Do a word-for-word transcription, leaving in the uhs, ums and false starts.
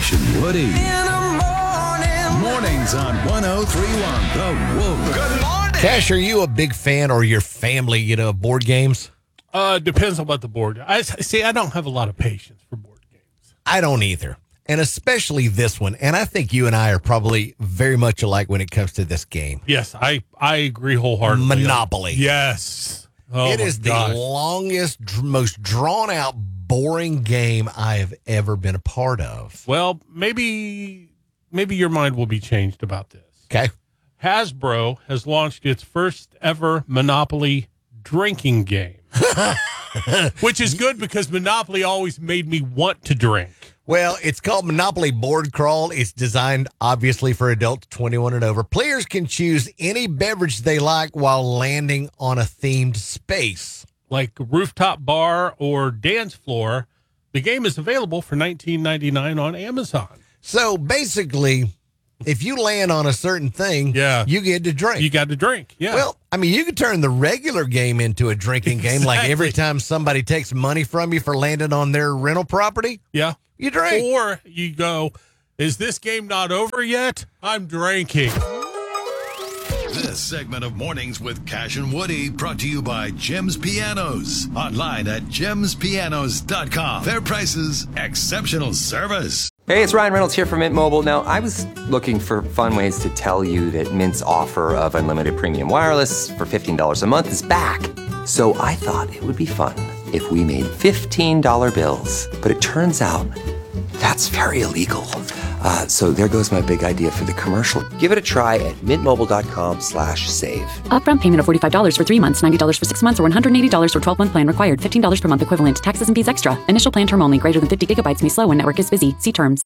Cash and Woody. In the morning. Mornings on one oh three point one The Wolf. Good morning. Cash, are you a big fan or your family, you know, board games? Uh, depends on what the board. I see. I don't have a lot of patience for board games. I don't either, and especially this one. And I think you and I are probably very much alike when it comes to this game. Yes, I I agree wholeheartedly. Monopoly. Yes, oh it is gosh. the longest, dr- most drawn out, boring game I have ever been a part of. Well, maybe maybe your mind will be changed about this. Okay. Hasbro has launched its first ever Monopoly drinking game, which is good because Monopoly always made me want to drink. Well, it's called Monopoly Board Crawl. It's designed, obviously, for adults twenty-one and over. Players can choose any beverage they like while landing on a themed space. Like rooftop bar or dance floor. The game is available for nineteen ninety-nine on Amazon. So, basically, if you land on a certain thing, yeah. you get to drink. You got to drink, yeah. Well, I mean, you could turn the regular game into a drinking exactly. game. Like every time somebody takes money from you for landing on their rental property, yeah, you drink. Or you go, is this game not over yet? I'm drinking. This segment of Mornings with Cash and Woody brought to you by Jim's Pianos. Online at gems pianos dot com. Fair prices, exceptional service. Hey, it's Ryan Reynolds here from Mint Mobile. Now, I was looking for fun ways to tell you that Mint's offer of unlimited premium wireless for fifteen dollars a month is back. So I thought it would be fun if we made fifteen dollar bills. But it turns out that's very illegal. Uh, so there goes my big idea for the commercial. Give it a try at mintmobile.com slash save. Upfront payment of forty-five dollars for three months, ninety dollars for six months, or one hundred eighty dollars for twelve-month plan required. fifteen dollars per month equivalent. Taxes and fees extra. Initial plan term only. Greater than fifty gigabytes may slow when network is busy. See terms.